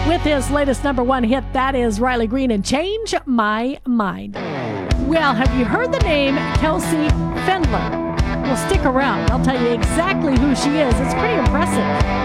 with his latest number one hit. That is Riley Green and Change My Mind. Well, have you heard the name Kelsey Fendler? Well, stick around. I'll tell you exactly who she is. It's pretty impressive.